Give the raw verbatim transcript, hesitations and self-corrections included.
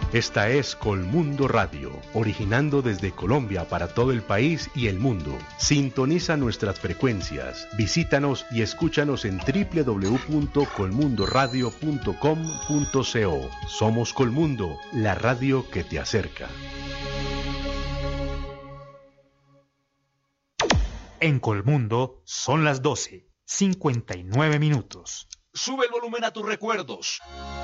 Esta es Colmundo Radio, originando desde Colombia para todo el país y el mundo. Sintoniza nuestras frecuencias, visítanos y escúchanos en doble u doble u doble u punto colmundo radio punto com punto co. Somos Colmundo, la radio que te acerca. En Colmundo son las doce, cincuenta y nueve minutos. Sube el volumen a tus recuerdos.